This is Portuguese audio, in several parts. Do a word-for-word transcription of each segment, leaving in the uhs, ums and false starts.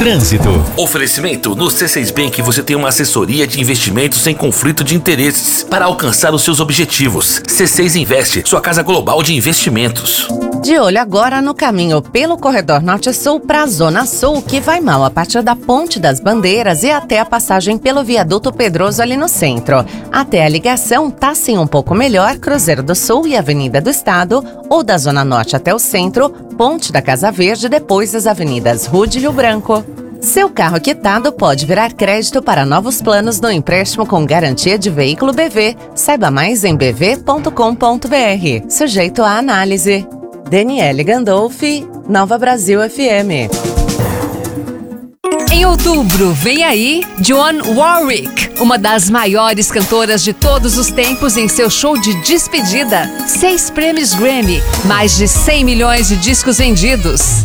Trânsito. Oferecimento: no C seis Bank você tem uma assessoria de investimentos sem conflito de interesses para alcançar os seus objetivos. C seis Investe, sua casa global de investimentos. De olho agora no caminho pelo corredor norte-sul para a Zona Sul, que vai mal a partir da Ponte das Bandeiras e até a passagem pelo Viaduto Pedroso ali no centro. Até a ligação tá sim um pouco melhor, Cruzeiro do Sul e Avenida do Estado, ou da Zona Norte até o centro, Ponte da Casa Verde, depois as avenidas Rude e Rio Branco. Seu carro quitado pode virar crédito para novos planos no empréstimo com garantia de veículo B V. Saiba mais em b v ponto com ponto b r. Sujeito à análise. Daniele Gandolfi, Nova Brasil F M. Em outubro, vem aí Dionne Warwick, uma das maiores cantoras de todos os tempos, em seu show de despedida. Seis prêmios Grammy, mais de cem milhões de discos vendidos.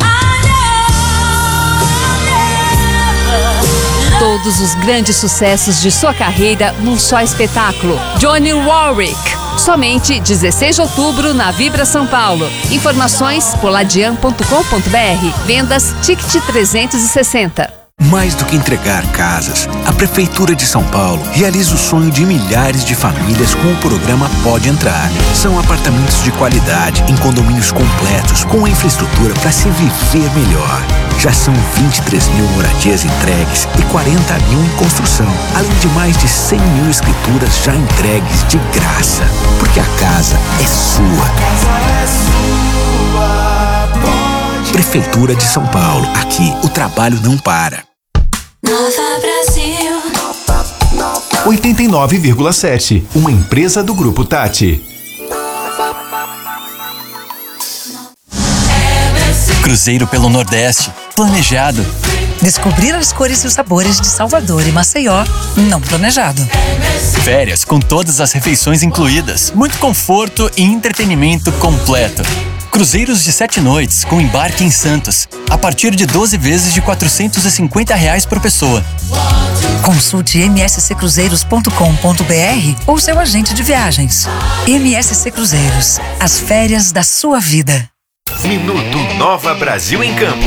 Todos os grandes sucessos de sua carreira num só espetáculo. Dionne Warwick. Somente dezesseis de outubro na Vibra São Paulo. Informações poladian ponto com ponto b r. Vendas Ticket trezentos e sessenta. Mais do que entregar casas, a Prefeitura de São Paulo realiza o sonho de milhares de famílias com o programa Pode Entrar. São apartamentos de qualidade, em condomínios completos, com infraestrutura para se viver melhor. Já são vinte e três mil moradias entregues e quarenta mil em construção, além de mais de cem mil escrituras já entregues de graça. Porque a casa é sua. A casa é sua, pode. Prefeitura de São Paulo. Aqui o trabalho não para. Nova Brasil. oitenta e nove vírgula sete, uma empresa do Grupo Tati. Cruzeiro pelo Nordeste, planejado. Descobrir as cores e os sabores de Salvador e Maceió, não planejado. Férias com todas as refeições incluídas, muito conforto e entretenimento completo. Cruzeiros de sete noites com embarque em Santos, a partir de doze vezes de quatrocentos e cinquenta reais por pessoa. Consulte m s c cruzeiros ponto com ponto b r ou seu agente de viagens. M S C Cruzeiros, as férias da sua vida. Minuto Nova Brasil em Campo.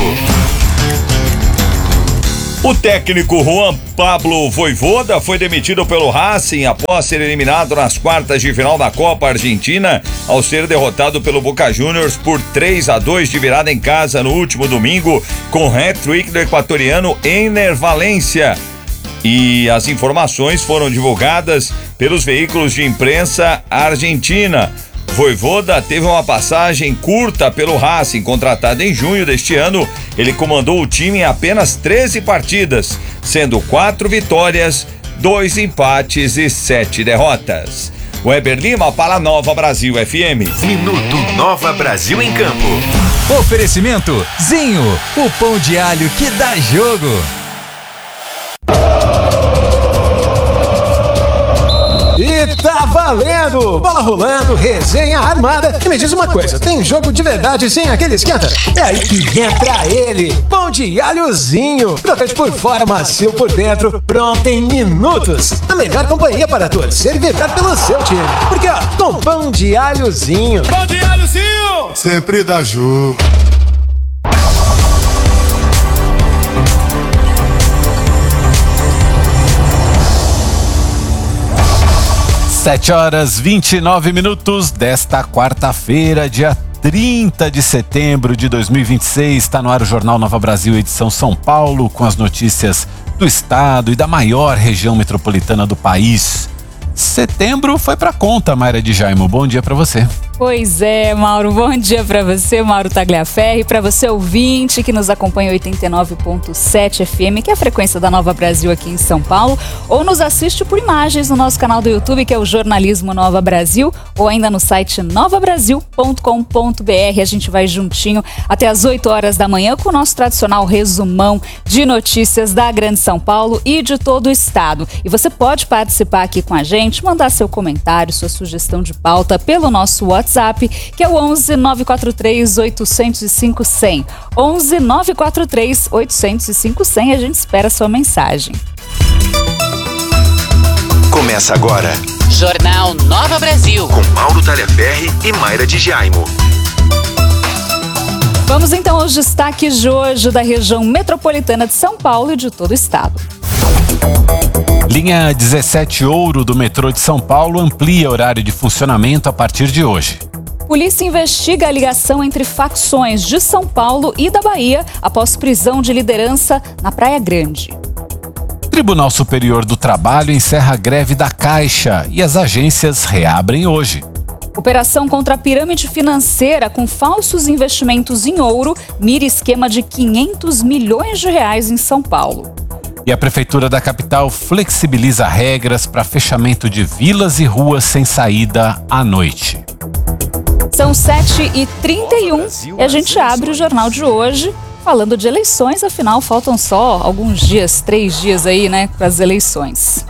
O técnico Juan Pablo Vojvoda foi demitido pelo Racing após ser eliminado nas quartas de final da Copa Argentina, ao ser derrotado pelo Boca Juniors por três a dois de virada em casa no último domingo, com hat-trick do equatoriano Ener Valencia. E as informações foram divulgadas pelos veículos de imprensa argentina. Vojvoda teve uma passagem curta pelo Racing, contratado em junho deste ano. Ele comandou o time em apenas treze partidas, sendo quatro vitórias, dois empates e sete derrotas. Weber Lima para a Nova Brasil F M. Minuto Nova Brasil em Campo. Oferecimento Zinho, o pão de alho que dá jogo. E tá valendo! Bola rolando, resenha armada. E me diz uma coisa, tem jogo de verdade sem aquele esquenta? É aí que entra ele, pão de alhozinho. Crocante por fora, macio por dentro, pronto em minutos. A melhor companhia para torcer e vibrar pelo seu time. Porque ó, com pão de alhozinho. Pão de alhozinho! Sempre dá jogo. Sete horas e vinte e nove minutos desta quarta-feira, dia trinta de setembro de dois mil e vinte e seis. Está no ar o Jornal Nova Brasil, edição São Paulo, com as notícias do estado e da maior região metropolitana do país. Setembro foi pra conta, Mayra de Jaimo. Bom dia pra você. Pois é, Mauro. Bom dia pra você, Mauro Tagliaferri, pra você ouvinte que nos acompanha oitenta e nove ponto sete F M, que é a frequência da Nova Brasil aqui em São Paulo, ou nos assiste por imagens no nosso canal do YouTube, que é o Jornalismo Nova Brasil, ou ainda no site nova brasil ponto com ponto b r. A gente vai juntinho até as oito horas da manhã com o nosso tradicional resumão de notícias da Grande São Paulo e de todo o estado. E você pode participar aqui com a gente, mandar seu comentário, sua sugestão de pauta pelo nosso WhatsApp, que é o onze nove quatro três oito zero cinco zero zero. onze nove quatro três oito zero cinco zero zero. A gente espera a sua mensagem. Começa agora Jornal Nova Brasil, com Mauro Tagliaferri e Mayra de Jaimo. Vamos então aos destaques de hoje da região metropolitana de São Paulo e de todo o estado. Linha dezessete Ouro do metrô de São Paulo amplia horário de funcionamento a partir de hoje. Polícia investiga a ligação entre facções de São Paulo e da Bahia após prisão de liderança na Praia Grande. Tribunal Superior do Trabalho encerra a greve da Caixa e as agências reabrem hoje. Operação contra a pirâmide financeira com falsos investimentos em ouro mira esquema de quinhentos milhões de reais em São Paulo. E a Prefeitura da capital flexibiliza regras para fechamento de vilas e ruas sem saída à noite. São sete e trinta e um e a gente abre o jornal de hoje falando de eleições, afinal faltam só alguns dias, três dias aí, né, para as eleições.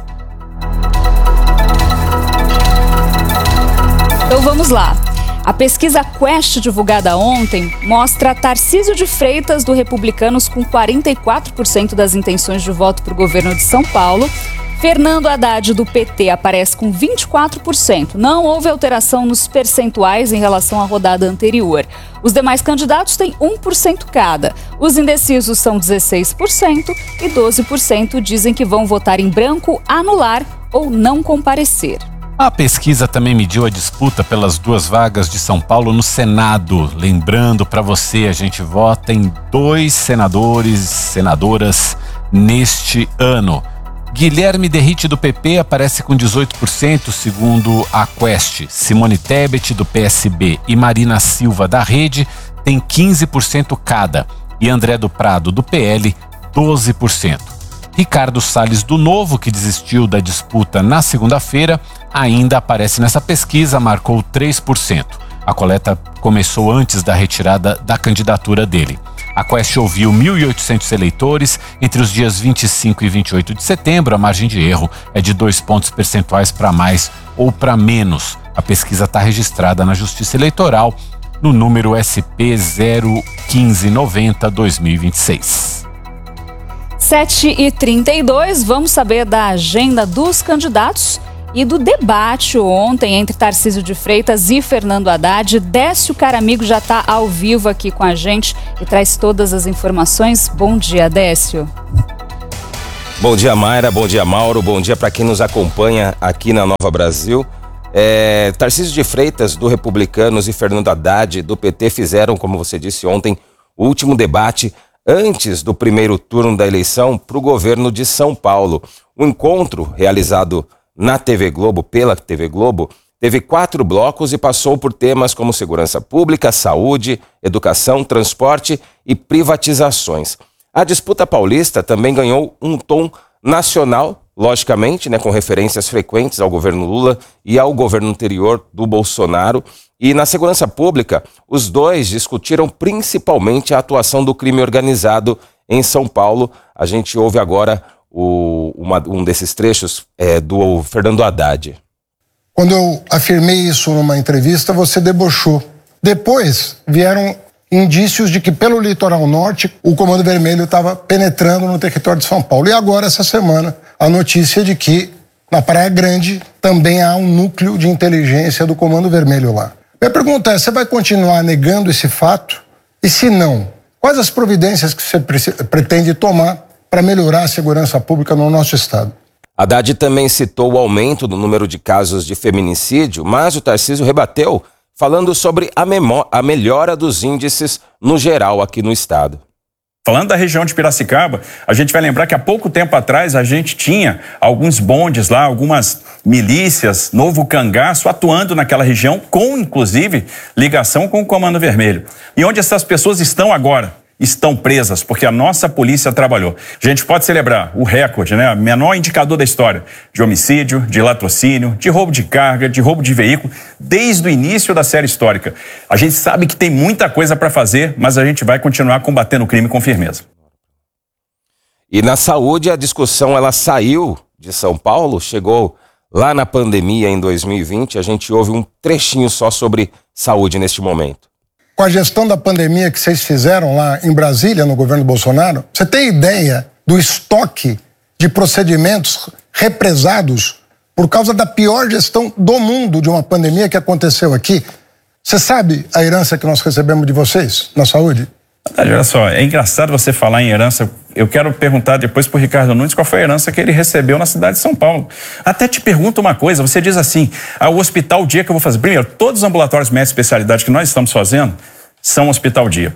Então vamos lá. A pesquisa Quest divulgada ontem mostra Tarcísio de Freitas do Republicanos com quarenta e quatro por cento das intenções de voto para o governo de São Paulo. Fernando Haddad do P T aparece com vinte e quatro por cento. Não houve alteração nos percentuais em relação à rodada anterior. Os demais candidatos têm um por cento cada. Os indecisos são dezesseis por cento e doze por cento dizem que vão votar em branco, anular ou não comparecer. A pesquisa também mediu a disputa pelas duas vagas de São Paulo no Senado. Lembrando para você, a gente vota em dois senadores, senadoras neste ano. Guilherme Derrite do P P aparece com dezoito por cento, segundo a Quest. Simone Tebet do P S B e Marina Silva da Rede têm quinze por cento cada. E André do Prado do P L, doze por cento. Ricardo Salles do Novo, que desistiu da disputa na segunda-feira, ainda aparece nessa pesquisa, marcou três por cento. A coleta começou antes da retirada da candidatura dele. A Quest ouviu mil e oitocentos eleitores entre os dias vinte e cinco e vinte e oito de setembro. A margem de erro é de dois pontos percentuais para mais ou para menos. A pesquisa está registrada na Justiça Eleitoral no número S P zero um cinco nove zero barra dois mil e vinte e seis. sete e trinta e dois, vamos saber da agenda dos candidatos e do debate ontem entre Tarcísio de Freitas e Fernando Haddad. Décio Caramigo já está ao vivo aqui com a gente e traz todas as informações. Bom dia, Décio. Bom dia, Mayra. Bom dia, Mauro. Bom dia para quem nos acompanha aqui na Nova Brasil. É, Tarcísio de Freitas, do Republicanos, e Fernando Haddad, do P T, fizeram, como você disse ontem, o último debate antes do primeiro turno da eleição para o governo de São Paulo. O encontro, realizado na T V Globo, pela T V Globo, teve quatro blocos e passou por temas como segurança pública, saúde, educação, transporte e privatizações. A disputa paulista também ganhou um tom nacional, logicamente, né, com referências frequentes ao governo Lula e ao governo anterior do Bolsonaro. E na segurança pública, os dois discutiram principalmente a atuação do crime organizado em São Paulo. A gente ouve agora o, uma, um desses trechos é, do Fernando Haddad. Quando eu afirmei isso numa entrevista, você debochou. Depois vieram indícios de que pelo litoral norte o Comando Vermelho estava penetrando no território de São Paulo. E agora, essa semana, a notícia de que na Praia Grande também há um núcleo de inteligência do Comando Vermelho lá. Minha pergunta é, você vai continuar negando esse fato? E se não, quais as providências que você pretende tomar para melhorar a segurança pública no nosso estado? Haddad também citou o aumento do número de casos de feminicídio, mas o Tarcísio rebateu, falando sobre a, a melhora dos índices no geral aqui no estado. Falando da região de Piracicaba, a gente vai lembrar que há pouco tempo atrás a gente tinha alguns bondes lá, algumas milícias, novo cangaço, atuando naquela região, com inclusive ligação com o Comando Vermelho. E onde essas pessoas estão agora? Estão presas, porque a nossa polícia trabalhou. A gente pode celebrar o recorde, né? O menor indicador da história de homicídio, de latrocínio, de roubo de carga, de roubo de veículo, desde o início da série histórica. A gente sabe que tem muita coisa para fazer, mas a gente vai continuar combatendo o crime com firmeza. E na saúde, a discussão ela saiu de São Paulo, chegou lá na pandemia em dois mil e vinte. A gente ouve um trechinho só sobre saúde neste momento. Com a gestão da pandemia que vocês fizeram lá em Brasília, no governo Bolsonaro, você tem ideia do estoque de procedimentos represados por causa da pior gestão do mundo de uma pandemia que aconteceu aqui? Você sabe a herança que nós recebemos de vocês na saúde? Olha só, é engraçado você falar em herança. Eu quero perguntar depois pro Ricardo Nunes qual foi a herança que ele recebeu na cidade de São Paulo. Até te pergunto uma coisa, você diz assim, ah, o hospital dia que eu vou fazer. Primeiro, todos os ambulatórios médicos de especialidade que nós estamos fazendo são hospital dia.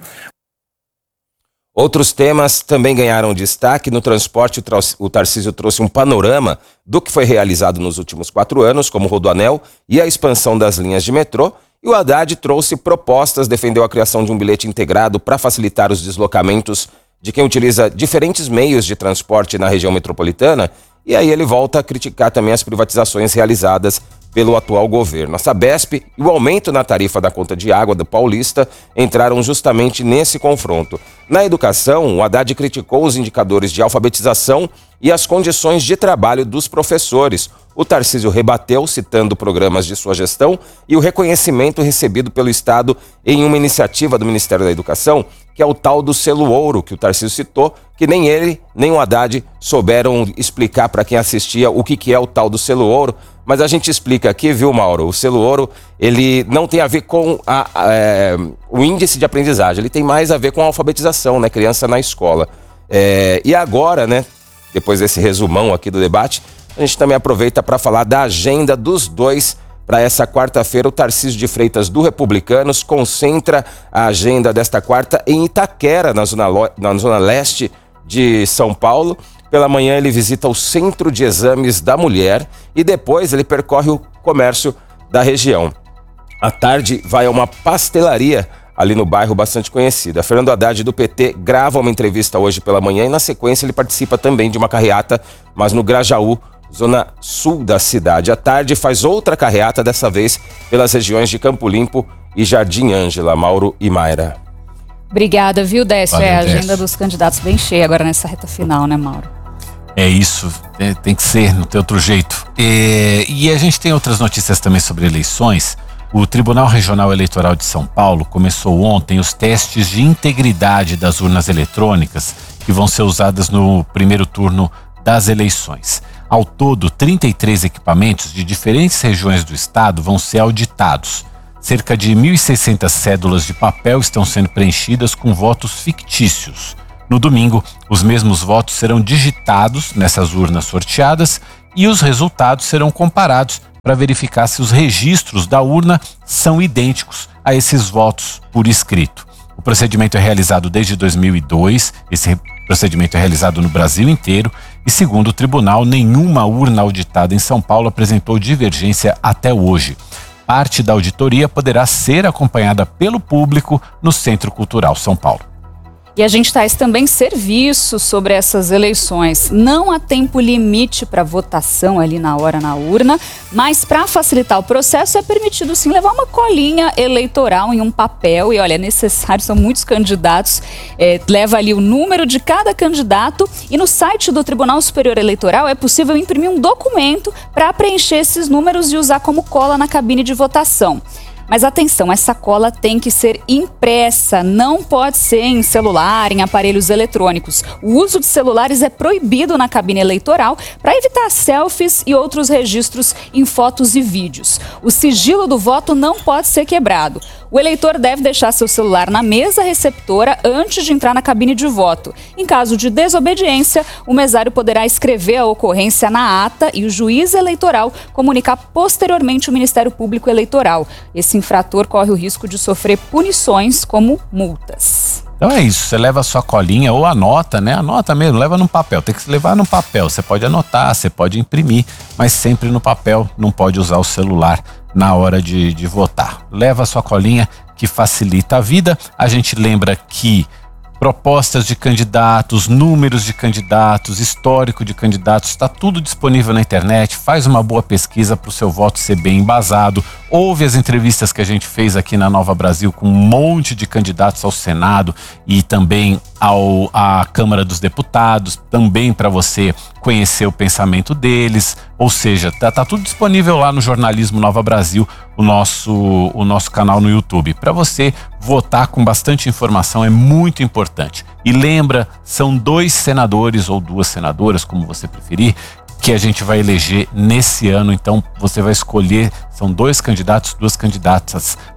Outros temas também ganharam destaque. No transporte, o Tarcísio trouxe um panorama do que foi realizado nos últimos quatro anos, como o Rodoanel e a expansão das linhas de metrô. E o Haddad trouxe propostas, defendeu a criação de um bilhete integrado para facilitar os deslocamentos de quem utiliza diferentes meios de transporte na região metropolitana. E aí ele volta a criticar também as privatizações realizadas pelo atual governo. A Sabesp e o aumento na tarifa da conta de água do Paulista entraram justamente nesse confronto. Na educação, o Haddad criticou os indicadores de alfabetização e as condições de trabalho dos professores. O Tarcísio rebateu, citando programas de sua gestão e o reconhecimento recebido pelo Estado em uma iniciativa do Ministério da Educação, que é o tal do selo ouro, que o Tarcísio citou, que nem ele, nem o Haddad souberam explicar para quem assistia o que, que é o tal do selo ouro. Mas a gente explica aqui, viu, Mauro? O selo ouro, ele não tem a ver com a, a, é, o índice de aprendizagem, ele tem mais a ver com a alfabetização, né? Criança na escola. É, e agora, né, depois desse resumão aqui do debate, a gente também aproveita para falar da agenda dos dois para essa quarta-feira. O Tarcísio de Freitas, do Republicanos, concentra a agenda desta quarta em Itaquera, na zona, na zona leste de São Paulo. Pela manhã ele visita o Centro de Exames da Mulher e depois ele percorre o comércio da região. À tarde vai a uma pastelaria ali no bairro bastante conhecida. Fernando Haddad, do P T, grava uma entrevista hoje pela manhã e na sequência ele participa também de uma carreata, mas no Grajaú, zona sul da cidade. À tarde faz outra carreata, dessa vez pelas regiões de Campo Limpo e Jardim Ângela. Mauro e Mayra. Obrigada, viu, Décio? Valeu, é a agenda Décio. dos candidatos bem cheia agora nessa reta final, né, Mauro? É isso, é, tem que ser, não tem outro jeito. É, e a gente tem outras notícias também sobre eleições. O Tribunal Regional Eleitoral de São Paulo começou ontem os testes de integridade das urnas eletrônicas que vão ser usadas no primeiro turno das eleições. Ao todo, trinta e três equipamentos de diferentes regiões do estado vão ser auditados. Cerca de mil e seiscentas cédulas de papel estão sendo preenchidas com votos fictícios. No domingo, os mesmos votos serão digitados nessas urnas sorteadas e os resultados serão comparados para verificar se os registros da urna são idênticos a esses votos por escrito. O procedimento é realizado desde dois mil e dois, esse procedimento é realizado no Brasil inteiro e, segundo o tribunal, nenhuma urna auditada em São Paulo apresentou divergência até hoje. Parte da auditoria poderá ser acompanhada pelo público no Centro Cultural São Paulo. E a gente traz também serviço sobre essas eleições. Não há tempo limite para votação ali na hora na urna, mas para facilitar o processo é permitido sim levar uma colinha eleitoral em um papel. E olha, é necessário, são muitos candidatos, é, leva ali o número de cada candidato e no site do Tribunal Superior Eleitoral é possível imprimir um documento para preencher esses números e usar como cola na cabine de votação. Mas atenção, essa cola tem que ser impressa, não pode ser em celular, em aparelhos eletrônicos. O uso de celulares é proibido na cabine eleitoral para evitar selfies e outros registros em fotos e vídeos. O sigilo do voto não pode ser quebrado. O eleitor deve deixar seu celular na mesa receptora antes de entrar na cabine de voto. Em caso de desobediência, o mesário poderá escrever a ocorrência na ata e o juiz eleitoral comunicar posteriormente ao Ministério Público Eleitoral. Esse infrator corre o risco de sofrer punições como multas. Então é isso, você leva a sua colinha ou anota, né? Anota mesmo, leva no papel, tem que levar no papel. Você pode anotar, você pode imprimir, mas sempre no papel, não pode usar o celular na hora de, de votar. Leva a sua colinha que facilita a vida. A gente lembra que propostas de candidatos, números de candidatos, histórico de candidatos, está tudo disponível na internet. Faz uma boa pesquisa para o seu voto ser bem embasado. Ouve as entrevistas que a gente fez aqui na Nova Brasil com um monte de candidatos ao Senado e também ao, à Câmara dos Deputados, também para você conhecer o pensamento deles. Ou seja, tá, tá tudo disponível lá no Jornalismo Nova Brasil, o nosso, o nosso canal no YouTube. Para você votar com bastante informação é muito importante. E lembra, são dois senadores ou duas senadoras, como você preferir, que a gente vai eleger nesse ano. Então você vai escolher, são dois candidatos, duas candidatas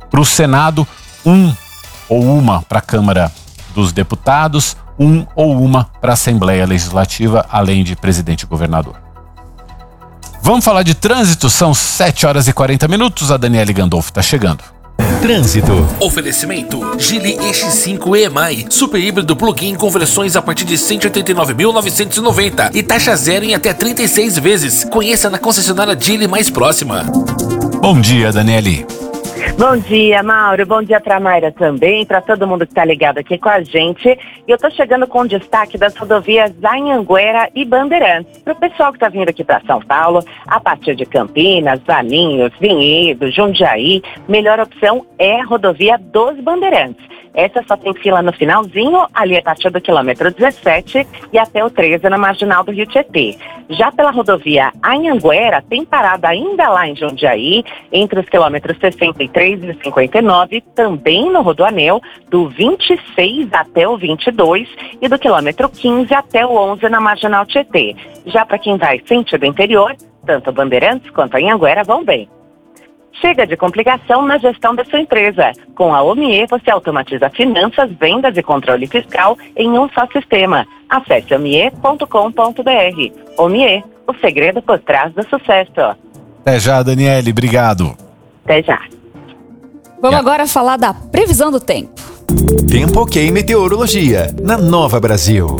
para o Senado, um ou uma para a Câmara dos Deputados, um ou uma para a Assembleia Legislativa, além de presidente e governador. Vamos falar de trânsito, são sete horas e quarenta minutos, a Daniele Gandolfo está chegando. Trânsito. Oferecimento Geely E X cinco E M I, super híbrido plug-in com versões a partir de cento e oitenta e nove mil novecentos e noventa e taxa zero em até trinta e seis vezes. Conheça na concessionária Geely mais próxima. Bom dia, Daniele. Bom dia, Mauro. Bom dia para a Mayra também, para todo mundo que está ligado aqui com a gente. E eu estou chegando com o destaque das rodovias Anhanguera e Bandeirantes. Para o pessoal que está vindo aqui para São Paulo, a partir de Campinas, Valinhos, Vinhedo, Jundiaí, melhor opção é a rodovia dos Bandeirantes. Essa só tem fila no finalzinho, ali a partir do quilômetro dezessete e até o treze na marginal do Rio Tietê. Já pela rodovia Anhanguera, tem parada ainda lá em Jundiaí, entre os quilômetros sessenta e três e cinquenta e nove, também no Rodoanel, do vinte e seis até o vinte e dois e do quilômetro quinze até o onze na marginal Tietê. Já para quem vai sentido interior, tanto Bandeirantes quanto Anhanguera vão bem. Chega de complicação na gestão da sua empresa. Com a Omie, você automatiza finanças, vendas e controle fiscal em um só sistema. Acesse omie ponto com ponto br. Omie, o segredo por trás do sucesso. Até já, Daniele. Obrigado. Até já. Vamos agora falar da previsão do tempo. Tempo Ok Meteorologia, na Nova Brasil.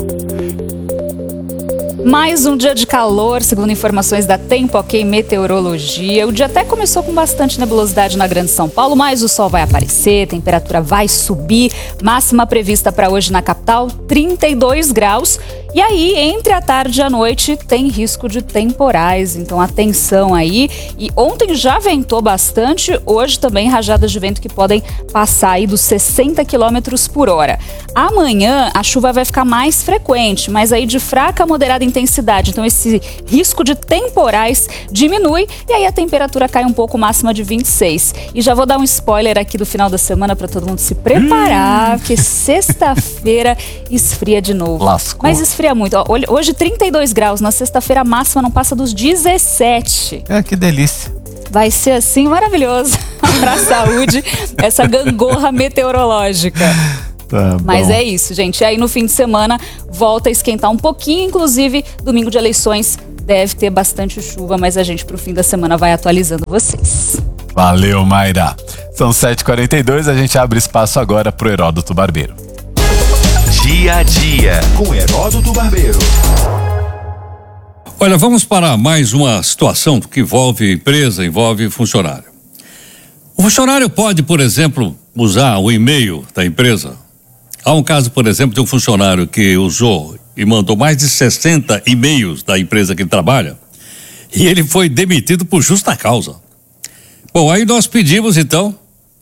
Mais um dia de calor, segundo informações da Tempo Ok Meteorologia. O dia até começou com bastante nebulosidade na Grande São Paulo, mas o sol vai aparecer, a temperatura vai subir. Máxima prevista para hoje na capital, trinta e dois graus. E aí, entre a tarde e a noite, tem risco de temporais, então atenção aí. E ontem já ventou bastante, hoje também rajadas de vento que podem passar aí dos sessenta quilômetros por hora. Amanhã a chuva vai ficar mais frequente, mas aí de fraca a moderada intensidade. Então esse risco de temporais diminui e aí a temperatura cai um pouco, máxima de vinte e seis. E já vou dar um spoiler aqui do final da semana para todo mundo se preparar, porque sexta-feira esfria de novo. Lascou. Mas esfria muito. Ó, hoje trinta e dois graus, na sexta-feira a máxima não passa dos dezessete. É, que delícia. Vai ser assim maravilhoso para a saúde, essa gangorra meteorológica. Tá Mas bom. é isso, gente. E aí no fim de semana volta a esquentar um pouquinho, inclusive domingo de eleições deve ter bastante chuva, mas a gente pro fim da semana vai atualizando vocês. Valeu, Mayra. São sete e quarenta e dois, a gente abre espaço agora pro Heródoto Barbeiro. Dia a dia, com Heródoto Barbeiro. Olha, vamos para mais uma situação que envolve empresa, envolve funcionário. O funcionário pode, por exemplo, usar o e-mail da empresa. Há um caso, por exemplo, de um funcionário que usou e mandou mais de sessenta e-mails da empresa que ele trabalha e ele foi demitido por justa causa. Bom, aí nós pedimos, então,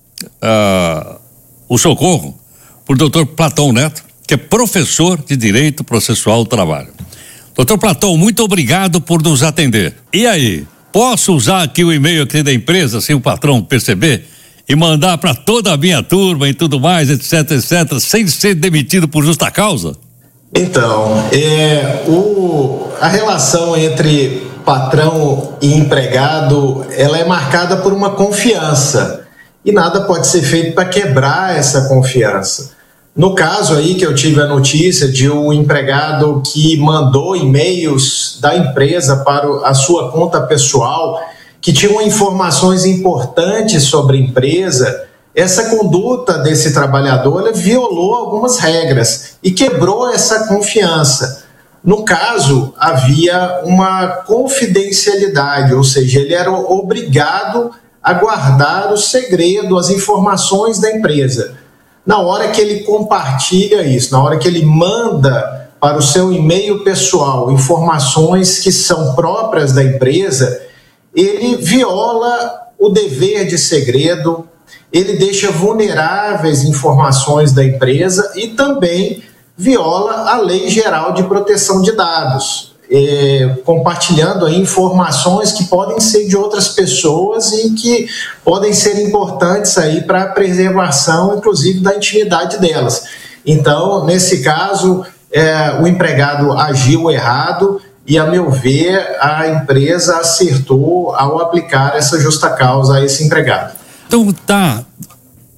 uh, o socorro por doutor Platão Neto, que é professor de Direito Processual do Trabalho. doutor Platão, muito obrigado por nos atender. E aí, posso usar aqui o e-mail aqui da empresa, sem o patrão perceber, e mandar para toda a minha turma e tudo mais, etc, etc, sem ser demitido por justa causa? Então, é, o, a relação entre patrão e empregado, ela é marcada por uma confiança. E nada pode ser feito para quebrar essa confiança. No caso aí que eu tive a notícia de um empregado que mandou e-mails da empresa para a sua conta pessoal, que tinham informações importantes sobre a empresa, essa conduta desse trabalhador ela violou algumas regras e quebrou essa confiança. No caso, havia uma confidencialidade, ou seja, ele era obrigado a guardar o segredo, as informações da empresa. Na hora que ele compartilha isso, na hora que ele manda para o seu e-mail pessoal informações que são próprias da empresa, ele viola o dever de segredo, ele deixa vulneráveis informações da empresa e também viola a Lei Geral de Proteção de Dados, é, compartilhando aí informações que podem ser de outras pessoas e que podem ser importantes aí para a preservação, inclusive, da intimidade delas. Então, nesse caso, é, o empregado agiu errado e, a meu ver, a empresa acertou ao aplicar essa justa causa a esse empregado. Então tá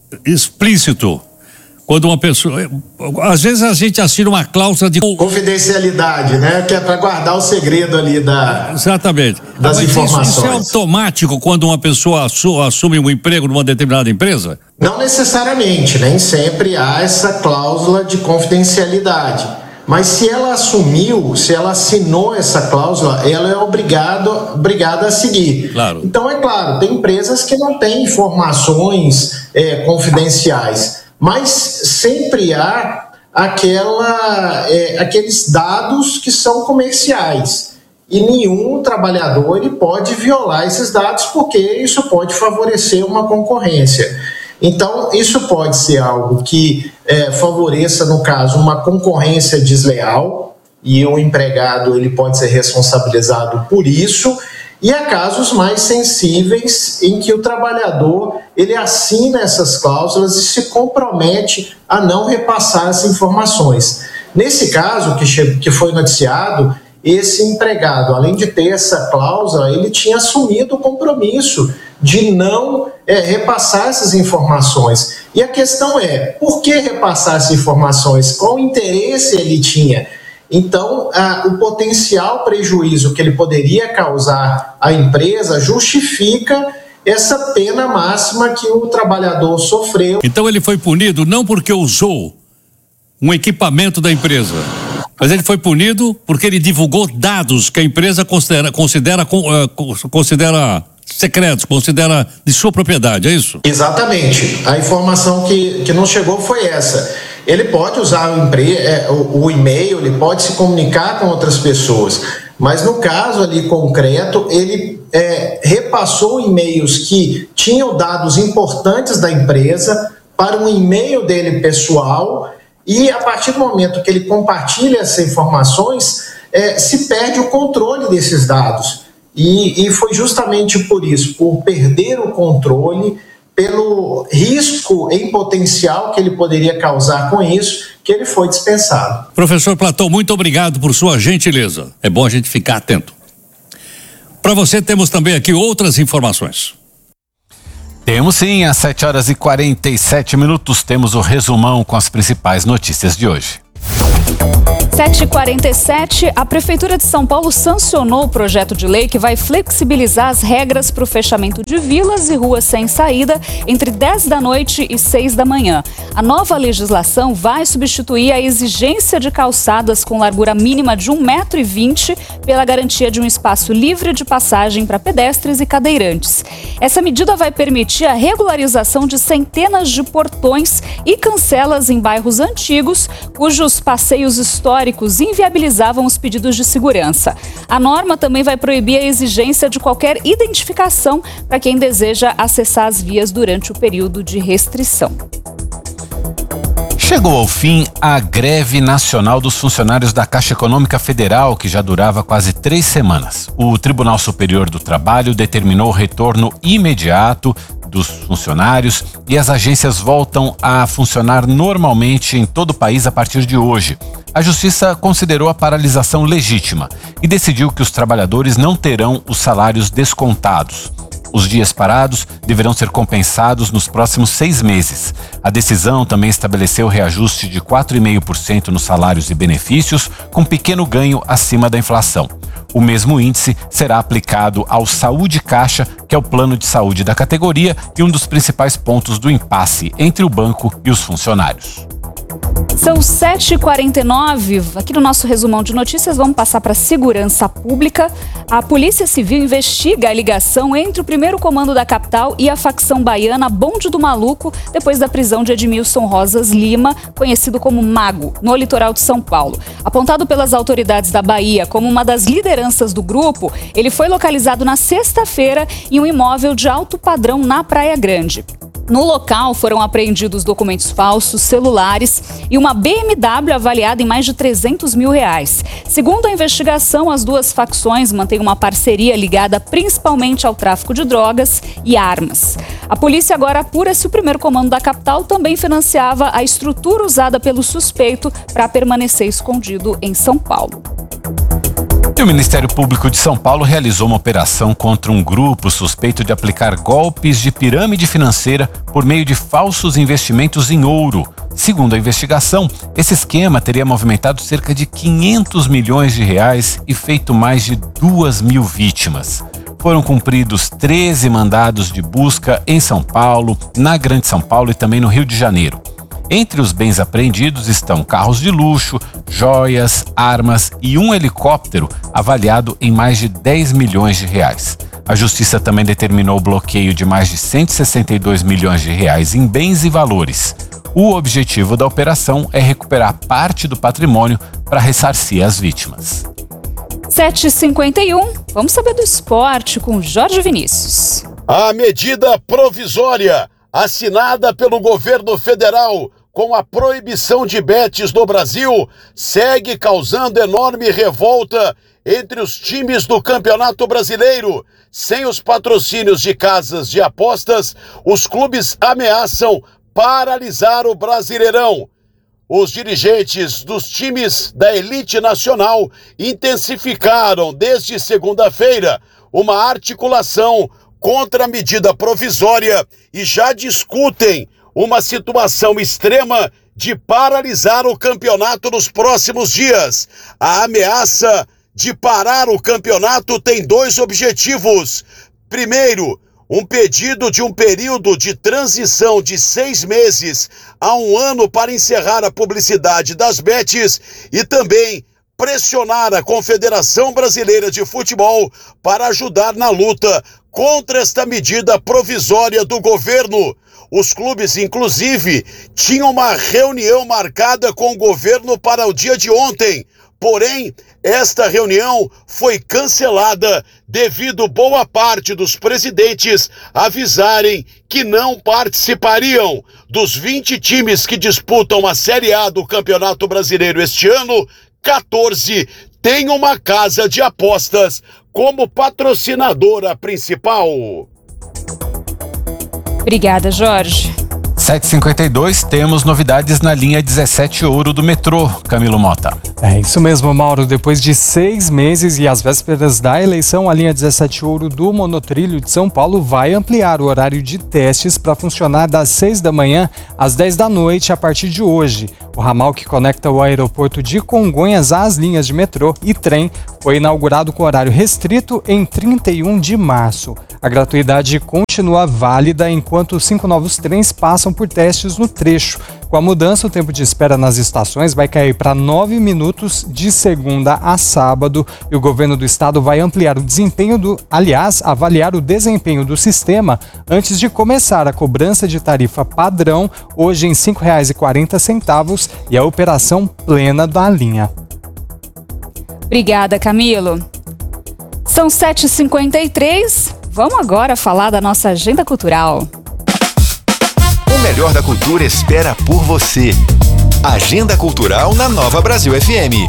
explícito. Quando uma pessoa... Às vezes a gente assina uma cláusula de... Confidencialidade, né? Que é para guardar o segredo ali da... Exatamente. Das Mas informações. Isso, isso é automático quando uma pessoa assume um emprego numa determinada empresa? Não necessariamente, nem sempre há essa cláusula de confidencialidade. Mas se ela assumiu, se ela assinou essa cláusula, ela é obrigado, obrigada a seguir. Claro. Então, é claro, tem empresas que não têm informações é, confidenciais, mas sempre há aquela, é, aqueles dados que são comerciais. E nenhum trabalhador ele pode violar esses dados, porque isso pode favorecer uma concorrência. Então, isso pode ser algo que é, favoreça, no caso, uma concorrência desleal, e o empregado ele pode ser responsabilizado por isso, e há casos mais sensíveis em que o trabalhador ele assina essas cláusulas e se compromete a não repassar essas informações. Nesse caso que, che- que foi noticiado, esse empregado, além de ter essa cláusula, ele tinha assumido o compromisso de não é, repassar essas informações. E a questão é, por que repassar essas informações? Qual interesse ele tinha? Então, a, o potencial prejuízo que ele poderia causar à empresa justifica essa pena máxima que o trabalhador sofreu. Então ele foi punido não porque usou um equipamento da empresa, mas ele foi punido porque ele divulgou dados que a empresa considera, considera, considera secretos, considera de sua propriedade, é isso? Exatamente. A informação que, que nos chegou foi essa. Ele pode usar o, empre... o, o e-mail, ele pode se comunicar com outras pessoas, mas no caso ali concreto, ele é, repassou e-mails que tinham dados importantes da empresa para um e-mail dele pessoal, e a partir do momento que ele compartilha essas informações, é, se perde o controle desses dados. E, e foi justamente por isso, por perder o controle, pelo risco em potencial que ele poderia causar com isso, que ele foi dispensado. Professor Platão, muito obrigado por sua gentileza. É bom a gente ficar atento. Para você, temos também aqui outras informações. Temos sim, às sete horas e quarenta e sete minutos, temos o resumão com as principais notícias de hoje. sete e quarenta e sete, a Prefeitura de São Paulo sancionou o projeto de lei que vai flexibilizar as regras para o fechamento de vilas e ruas sem saída entre dez da noite e seis da manhã. A nova legislação vai substituir a exigência de calçadas com largura mínima de um metro e vinte pela garantia de um espaço livre de passagem para pedestres e cadeirantes. Essa medida vai permitir a regularização de centenas de portões e cancelas em bairros antigos, cujos passeios históricos inviabilizavam os pedidos de segurança. A norma também vai proibir a exigência de qualquer identificação para quem deseja acessar as vias durante o período de restrição. Chegou ao fim a greve nacional dos funcionários da Caixa Econômica Federal, que já durava quase três semanas. O Tribunal Superior do Trabalho determinou o retorno imediato dos funcionários e as agências voltam a funcionar normalmente em todo o país a partir de hoje. A Justiça considerou a paralisação legítima e decidiu que os trabalhadores não terão os salários descontados. Os dias parados deverão ser compensados nos próximos seis meses. A decisão também estabeleceu reajuste de quatro vírgula cinco por cento nos salários e benefícios, com pequeno ganho acima da inflação. O mesmo índice será aplicado ao Saúde Caixa, que é o plano de saúde da categoria e um dos principais pontos do impasse entre o banco e os funcionários. São sete e quarenta e nove, aqui no nosso resumão de notícias vamos passar para a segurança pública. A Polícia Civil investiga a ligação entre o primeiro comando da capital e a facção baiana Bonde do Maluco, depois da prisão de Edmilson Rosas Lima, conhecido como Mago, no litoral de São Paulo. Apontado pelas autoridades da Bahia como uma das lideranças do grupo, ele foi localizado na sexta-feira em um imóvel de alto padrão na Praia Grande. No local foram apreendidos documentos falsos, celulares e uma B M W avaliada em mais de trezentos mil reais. Segundo a investigação, as duas facções mantêm uma parceria ligada principalmente ao tráfico de drogas e armas. A polícia agora apura se o primeiro comando da capital também financiava a estrutura usada pelo suspeito para permanecer escondido em São Paulo. E o Ministério Público de São Paulo realizou uma operação contra um grupo suspeito de aplicar golpes de pirâmide financeira por meio de falsos investimentos em ouro. Segundo a investigação, esse esquema teria movimentado cerca de quinhentos milhões de reais e feito mais de duas mil vítimas. Foram cumpridos treze mandados de busca em São Paulo, na Grande São Paulo e também no Rio de Janeiro. Entre os bens apreendidos estão carros de luxo, joias, armas e um helicóptero avaliado em mais de dez milhões de reais. A Justiça também determinou o bloqueio de mais de cento e sessenta e dois milhões de reais em bens e valores. O objetivo da operação é recuperar parte do patrimônio para ressarcir as vítimas. sete e cinquenta e um, vamos saber do esporte com Jorge Vinícius. A medida provisória assinada pelo governo federal com a proibição de bets no Brasil segue causando enorme revolta entre os times do Campeonato Brasileiro. Sem os patrocínios de casas de apostas, os clubes ameaçam paralisar o Brasileirão. Os dirigentes dos times da elite nacional intensificaram desde segunda-feira uma articulação contra a medida provisória e já discutem uma situação extrema de paralisar o campeonato nos próximos dias. A ameaça de parar o campeonato tem dois objetivos. Primeiro, um pedido de um período de transição de seis meses a um ano para encerrar a publicidade das bets e também pressionar a Confederação Brasileira de Futebol para ajudar na luta contra esta medida provisória do governo. Os clubes, inclusive, tinham uma reunião marcada com o governo para o dia de ontem. Porém, esta reunião foi cancelada devido boa parte dos presidentes avisarem que não participariam. Dos vinte times que disputam a Série A do Campeonato Brasileiro este ano, quatorze têm uma casa de apostas como patrocinadora principal. Obrigada, Jorge. sete e cinquenta e dois, temos novidades na linha dezessete Ouro do metrô, Camilo Mota. É isso mesmo, Mauro. Depois de seis meses e às vésperas da eleição, a linha dezessete Ouro do Monotrilho de São Paulo vai ampliar o horário de testes para funcionar das seis da manhã às dez da noite a partir de hoje. O ramal que conecta o aeroporto de Congonhas às linhas de metrô e trem foi inaugurado com horário restrito em trinta e um de março. A gratuidade continua válida enquanto cinco novos trens passam por testes no trecho. Com a mudança, o tempo de espera nas estações vai cair para nove minutos de segunda a sábado e o governo do estado vai ampliar o desempenho do, aliás, avaliar o desempenho do sistema antes de começar a cobrança de tarifa padrão, hoje em cinco reais e quarenta centavos, e a operação plena da linha. Obrigada, Camilo. São sete e cinquenta e três, vamos agora falar da nossa agenda cultural. O melhor da cultura espera por você. Agenda Cultural na Nova Brasil F M.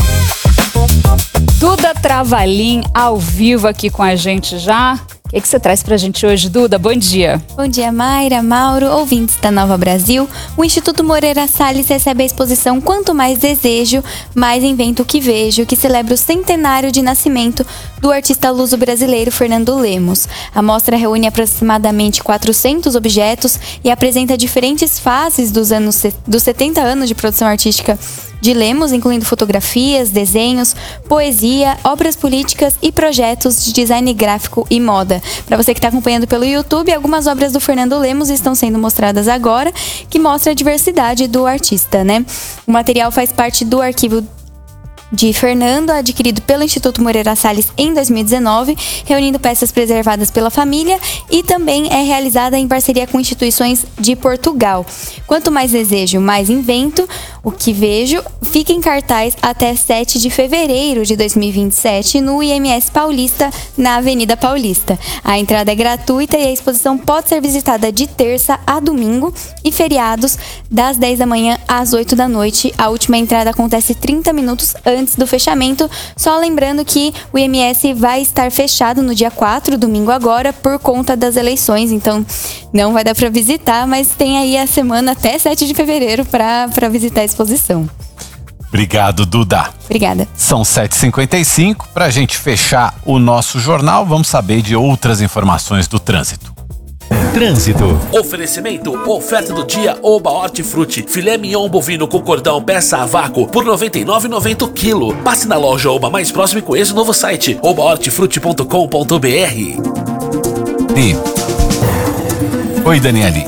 Duda Travalim ao vivo aqui com a gente já. O que, que você traz pra gente hoje, Duda? Bom dia. Bom dia, Mayra, Mauro, ouvintes da Nova Brasil. O Instituto Moreira Salles recebe a exposição Quanto Mais Desejo, Mais Invento Que Vejo, que celebra o centenário de nascimento do artista luso-brasileiro Fernando Lemos. A mostra reúne aproximadamente quatrocentos objetos e apresenta diferentes fases dos, anos, dos setenta anos de produção artística de Lemos, incluindo fotografias, desenhos, poesia, obras políticas e projetos de design gráfico e moda. Para você que está acompanhando pelo YouTube, algumas obras do Fernando Lemos estão sendo mostradas agora, que mostra a diversidade do artista, né? O material faz parte do arquivo de Fernando, adquirido pelo Instituto Moreira Salles em dois mil e dezenove, reunindo peças preservadas pela família e também é realizada em parceria com instituições de Portugal. Quanto mais desejo, mais invento, o que vejo, fica em cartaz até sete de fevereiro de dois mil e vinte e sete no I M S Paulista, na Avenida Paulista. A entrada é gratuita e a exposição pode ser visitada de terça a domingo e feriados, das dez da manhã às oito da noite. A última entrada acontece trinta minutos antes antes do fechamento, só lembrando que o I M S vai estar fechado no dia quatro, domingo agora, por conta das eleições, então não vai dar para visitar, mas tem aí a semana até sete de fevereiro para visitar a exposição. Obrigado, Duda. Obrigada. São sete e cinquenta e cinco. Para a gente fechar o nosso jornal, vamos saber de outras informações do trânsito. Trânsito. Oferecimento, oferta do dia Oba Hortifruti, filé mignon bovino com cordão peça a vácuo por noventa e nove reais e noventa centavos o quilo. Passe na loja Oba mais próxima e conheça o novo site oba hortifruti ponto com ponto br. E... Oi, Daniele.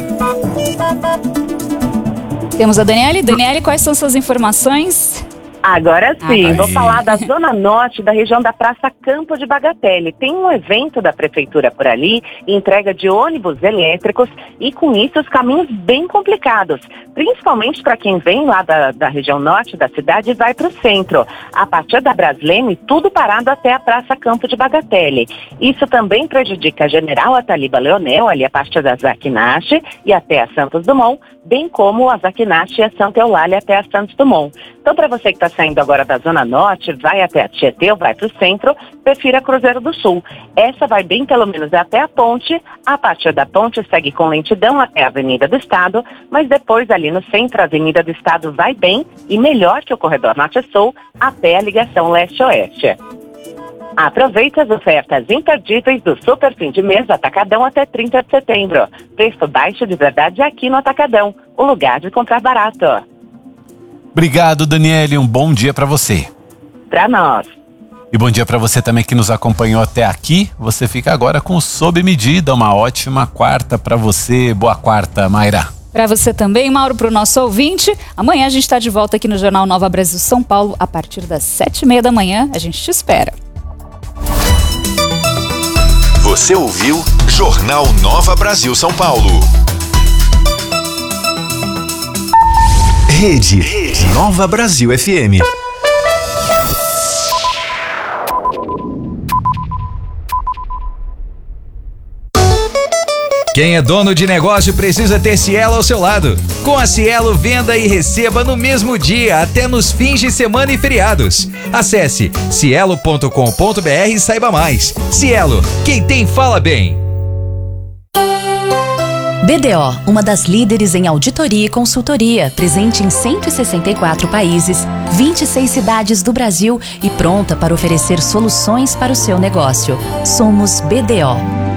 Temos a Daniele. Daniele, quais são suas informações? Agora sim, Agora vou sim. falar da Zona Norte, da região da Praça Campo de Bagatelle. Tem um evento da Prefeitura por ali, entrega de ônibus elétricos e com isso os caminhos bem complicados, principalmente para quem vem lá da, da região norte da cidade e vai para o centro. A partir da Brasleme, tudo parado até a Praça Campo de Bagatelle. Isso também prejudica a General Ataliba Leonel, ali a partir da Zaquinache e até a Santos Dumont, bem como a Zaquinache e a Santa Eulália até a Santos Dumont. Então, para você que está saindo agora da Zona Norte, vai até a Tietê ou vai para o centro, prefira Cruzeiro do Sul. Essa vai bem pelo menos até a ponte, a partir da ponte segue com lentidão até a Avenida do Estado, mas depois ali no centro a Avenida do Estado vai bem e melhor que o corredor Norte-Sul até a ligação Leste-Oeste. Aproveite as ofertas imperdíveis do Super Fim de Mês Atacadão até trinta de setembro. Preço baixo de verdade aqui no Atacadão, o lugar de comprar barato. Obrigado, Daniele. Um bom dia para você. Para nós. E bom dia para você também que nos acompanhou até aqui. Você fica agora com Sob Medida. Uma ótima quarta para você. Boa quarta, Mayra. Para você também, Mauro, para o nosso ouvinte. Amanhã a gente está de volta aqui no Jornal Nova Brasil São Paulo a partir das sete e meia da manhã. A gente te espera. Você ouviu Jornal Nova Brasil São Paulo. Rede, Rede Nova Brasil F M. Quem é dono de negócio precisa ter Cielo ao seu lado. Com a Cielo, venda e receba no mesmo dia, até nos fins de semana e feriados. Acesse cielo ponto com ponto br e saiba mais. Cielo, quem tem fala bem. B D O, uma das líderes em auditoria e consultoria, presente em cento e sessenta e quatro países, vinte e seis cidades do Brasil e pronta para oferecer soluções para o seu negócio. Somos B D O.